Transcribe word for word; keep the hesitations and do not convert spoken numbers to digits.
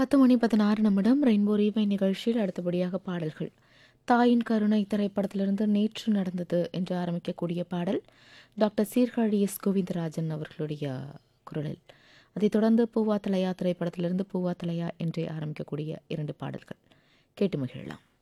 பத்து மணி பதினாறு நிமிடம் ரெயின்போ ரீவை நிகழ்ச்சியில் அடுத்தபடியாக பாடல்கள். தாயின் கருணை திரைப்படத்திலிருந்து நேற்று நடந்தது என்று ஆரம்பிக்கக்கூடிய பாடல் டாக்டர் சீர்காழி எஸ் கோவிந்தராஜன் அவர்களுடைய குரலில். அதைத் தொடர்ந்து பூவா தலையா திரைப்படத்திலிருந்து பூவா தலையா என்றே ஆரம்பிக்கக்கூடிய இரண்டு பாடல்கள் கேட்டு மகிழலாம்.